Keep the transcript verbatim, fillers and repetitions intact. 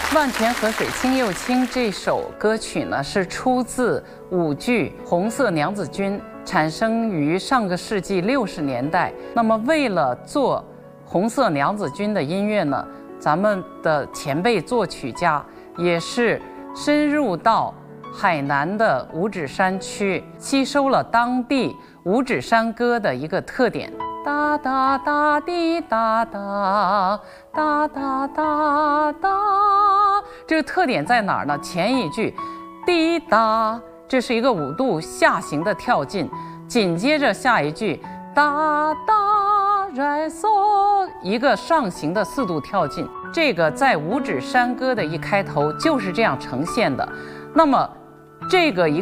《万泉河水清又清》这首歌曲呢，是出自舞剧《红色娘子军》，产生于上个世纪六十年代。那么，为了做《红色娘子军》的音乐呢，咱们的前辈作曲家也是深入到海南的五指山区，吸收了当地五指山歌的一个特点。哒哒哒滴哒哒哒哒哒哒，这个特点在哪儿呢？前一句滴答，这是一个五度下行的跳进，紧接着下一句哒哒来嗦，一个上行的四度跳进。这个在五指山歌的一开头就是这样呈现的。那么这个一